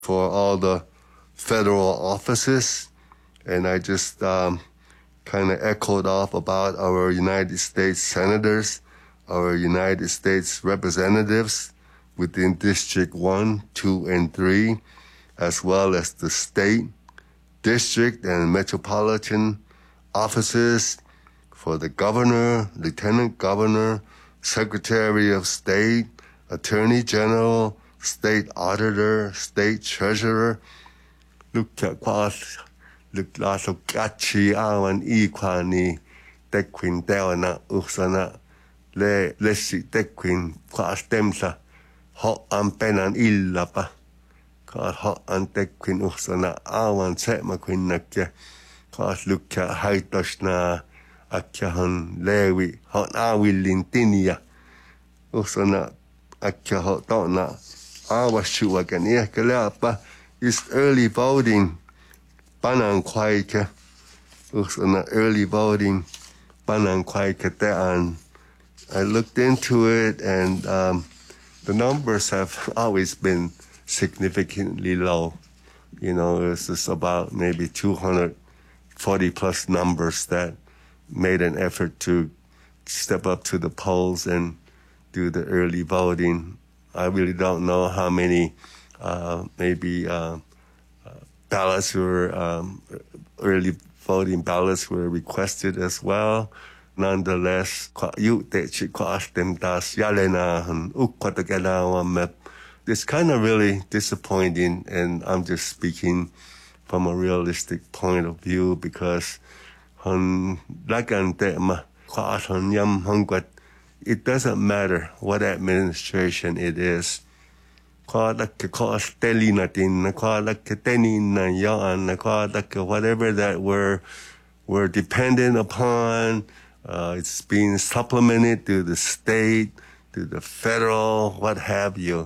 for all the federal offices. And I just kind of echoed off about our United States senators, our United States representatives within District 1, 2, and 3, as well as the state, district, and metropolitan offices for the governor, lieutenant governor, secretary of state, attorney general, state auditor, state treasurer. Look at look lots of gachi awan ikwani tequin dewana usana le lesi tequin quas temsa ho ampenan illapa quas ho antequin usana awan setma quinnakia quas look at haitoshna akyahan lewi hot awillintinia usana akya hot dona awashuagan iakaleapa is early voting. Panang Kwaike, early voting, Panang Kwaike Te'an. I looked into it, and the numbers have always been significantly low. You know, it's just about maybe 240 plus numbers that made an effort to step up to the polls and do the early voting. I really don't know how many, ballots were, early voting ballots were requested as well. Nonetheless, it's kind of really disappointing, and I'm just speaking from a realistic point of view because it doesn't matter what administration it is. Whatever that we're dependent upon, it's being supplemented to the state, to the federal, what have you.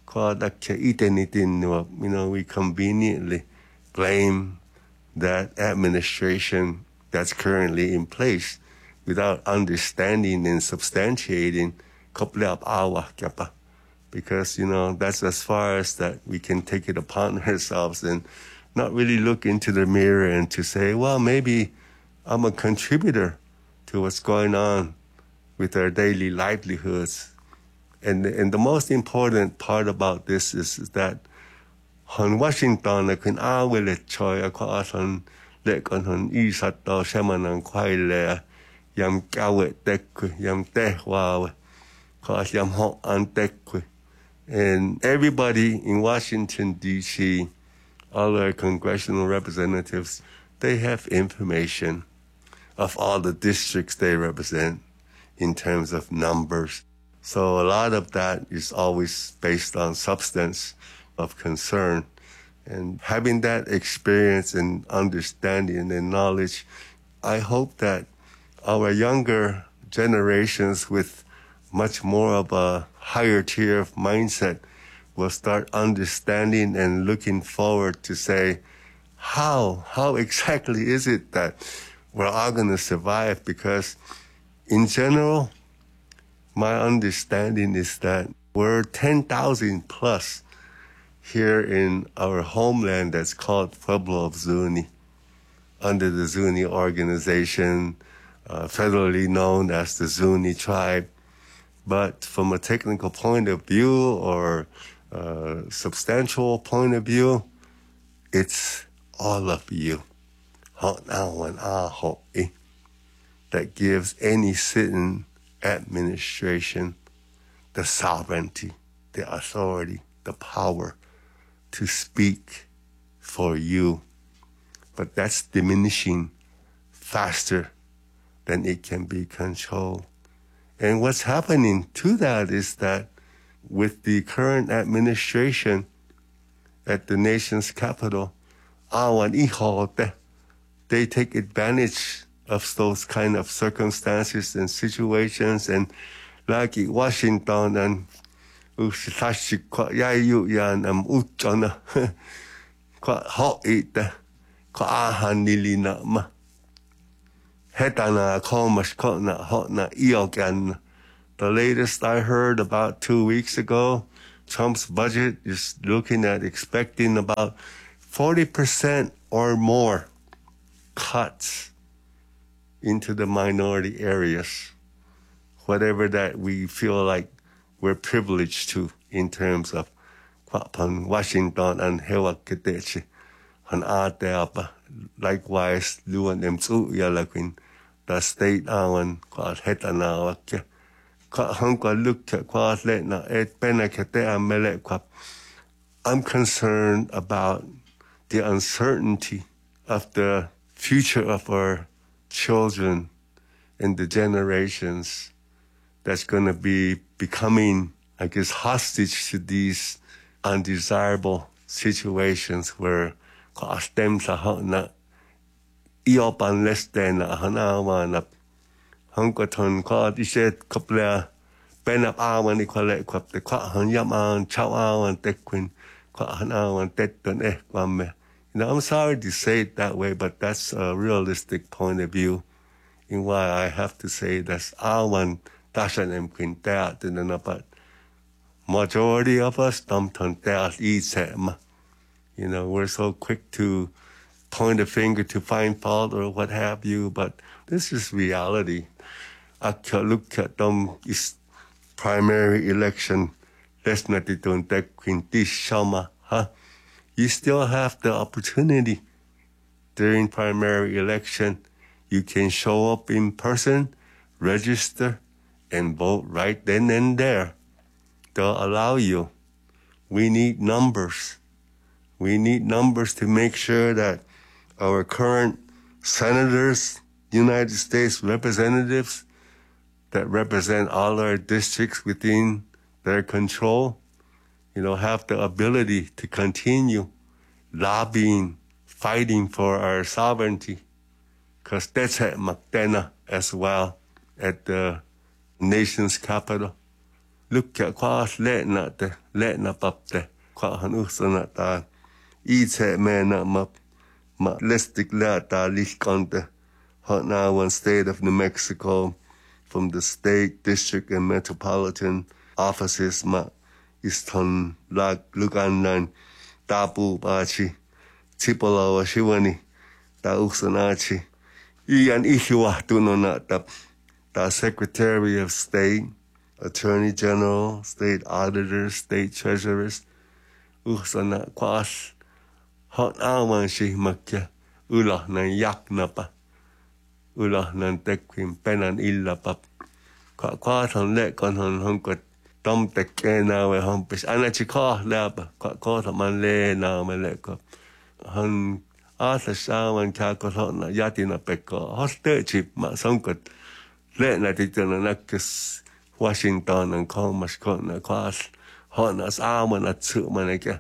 We conveniently blame that administration that's currently in place without understanding and substantiating because, that's as far as that we can take it upon ourselves and not really look into the mirror and to say, well, maybe I'm a contributor to what's going on with our daily livelihoods. And the most important part about this is that on Washington, I can choy across on lekon isato shemanan kwaile yam kawet tekwe yam tehwa cause yam hot an tekwe. And everybody in Washington, D.C., all our congressional representatives, they have information of all the districts they represent in terms of numbers. So a lot of that is always based on substance of concern. And having that experience and understanding and knowledge, I hope that our younger generations with much more of a higher tier of mindset will start understanding and looking forward to say, how exactly is it that we're all going to survive? Because in general, my understanding is that we're 10,000 plus here in our homeland that's called Pueblo of Zuni, under the Zuni organization, federally known as the Zuni tribe. But from a technical point of view or substantial point of view, it's all of you. That gives any sitting administration the sovereignty, the authority, the power to speak for you. But that's diminishing faster than it can be controlled. And what's happening to that is that with the current administration at the nation's capital, they take advantage of those kind of circumstances and situations. And like in Washington and the latest I heard about 2 weeks ago, Trump's budget is looking at expecting about 40% or more cuts into the minority areas, whatever that we feel like we're privileged to in terms of Washington and Hewakitechi and Ateapa. Likewise, Luan Emsu Yalakin, the state awan quad hetanawak. I'm concerned about the uncertainty of the future of our children and the generations that's going to be becoming, I guess, hostage to these undesirable situations where them na iopan less than a hanawan Hunkaton called ishet couple penap awan equal quap the quahan yaman chow awan tequin quahan awan teton equame. I'm sorry to say it that way, but that's a realistic point of view in why I have to say that's awan dashan em quintat in the but majority of us dumpton that eat. We're so quick to point a finger to find fault or what have you, but this is reality. Look at them is primary election. Let's not don't take quintish shama, huh? You still have the opportunity during primary election. You can show up in person, register, and vote right then and there. They'll allow you. We need numbers. We need numbers to make sure that our current senators, United States representatives that represent all our districts within their control, have the ability to continue lobbying, fighting for our sovereignty. Because that's at Magdena as well, at the nation's capital. Look at Quas Letna Papte, Quahan Usanata, Eat man up, let's declare that Lichkonte, hot now one state of New Mexico, from the state, district, and metropolitan offices, Iston, Luganan, Tapu Bachi, Tipolo, Shiwani, Tausanachi, Ian Ishua Tunonata, the Secretary of State, Attorney General, State Auditors, State Treasurers, Usana Quas, hot awan shi Makia, Ulah nan yak napa, Ulah nan tequim penan illa pap. Quaton let con hunket, Tom tekena we humpis, Anachika lab, Quata man le now me leko. Hun Arthur Shawan Kakotona Yatina Pekka, Hostage, Masunket, let Natitanakis, Washington and Comashkona, Quas, Honas Arman at Sumanaka.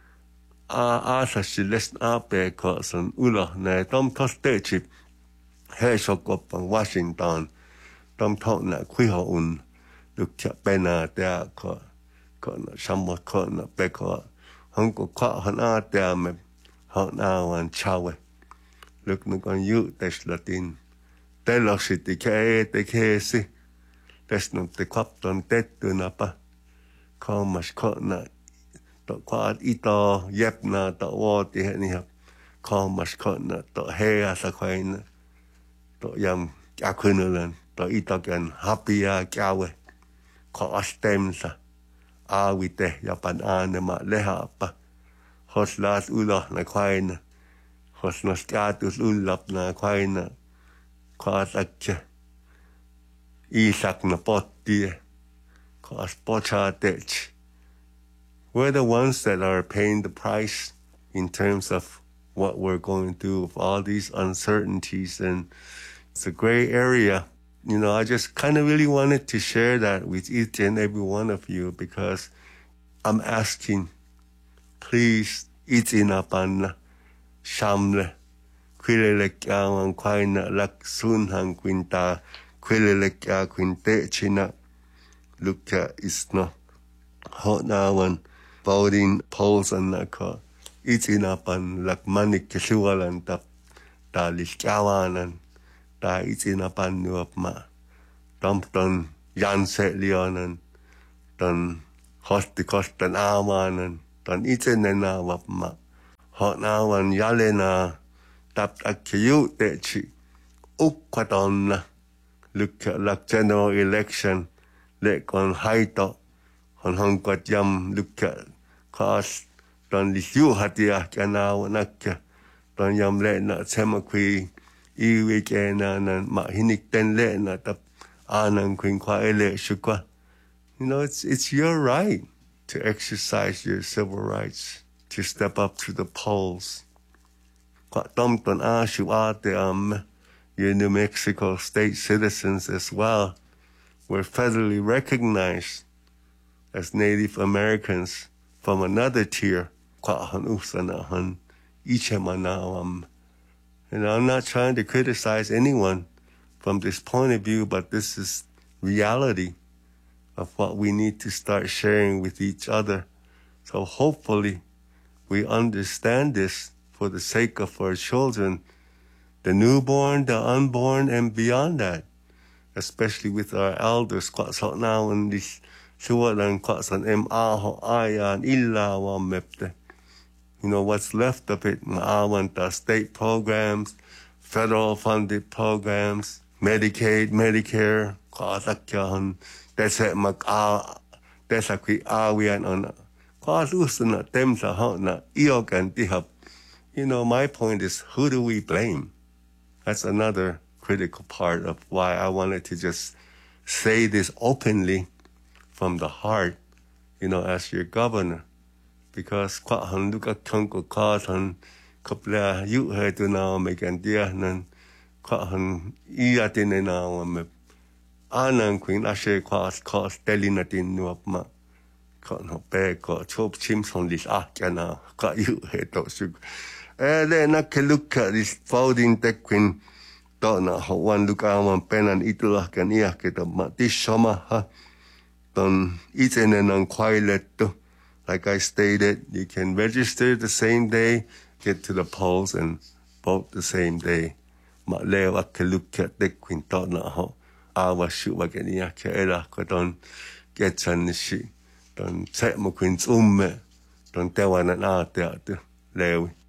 Arthur she lest up a cousin, Ulla, ne, Tom Hostage, Hershok and Washington, Tom Totna, Quihoun, look at Bena, there, somewhat corner, Becca, Uncle Cot, an art there, hot now and chow. Look on you, that's Latin. They lost it, the case, that's not the captain, dead to Napa. Come, much cotton, the quad ito, yepna, the water, anyhow. Come, much cotton, the hair as a quine, the young Aquinolan, the itogan, happy gawe, call stems, with the Japan anima, lehapa. Hos las ulah na quine, hos nostatus ulap na quine, quasakche, isak na potti, quas pocha ditch. We're the ones that are paying the price in terms of what we're going to do with all these uncertainties, and it's a gray area. I just kind of really wanted to share that with each and every one of you, because I'm asking, please, itinapan shamle, quilelek yawan quina lak sunhang quinta, quilelek ya quinte china, look at isno, hot nawan, voting polls and naka, itinapan lak manik kisualan tap, dalis kawanan, da itinapan nuap ma, dumpton yanset leonan, dan hosti kostan awanan ton itsenena wapma hot awan yalena tap akyu techi ukwadonna look at like general election le kon haito hon kwat yam look at cause ton liu hatia kana nakya ton yam le na semakwi I weekend na ma hinik ten le na tap anang queen kwa ele shukwa. You know, it's your right to exercise your civil rights, to step up to the polls. Kwa tom ton shu ate your New Mexico state citizens as well were federally recognized as Native Americans from another tier. Kwa han usana han ichemana And I'm not trying to criticize anyone from this point of view, but this is reality of what we need to start sharing with each other. So hopefully we understand this for the sake of our children, the newborn, the unborn, and beyond that, especially with our elders. Now in this you know, what's left of it, state programs, federal funded programs, Medicaid, Medicare, you know, my point is, who do we blame? That's another critical part of why I wanted to just say this openly from the heart, you know, as your governor. Because kwa han luka kanko ka han kapla yu he tu na me kan dia nan kwa han ia tin na me anan queen ashe kwa telina tin nu ma ka no pe ko chop chim son lis kana ka yu he to su le na ke luka this folding tech queen to na ho wan luka man penan itula kan ia ke to ma ti shoma ha ton itenen quiet to. Like I stated, you can register the same day, get to the polls, and vote the same day. Ma lewa ke luka te kwinto na ho. Awa shu wa ke niya ke era ko don get chan shi. Don set mo kwints don tewa na te atu lewi.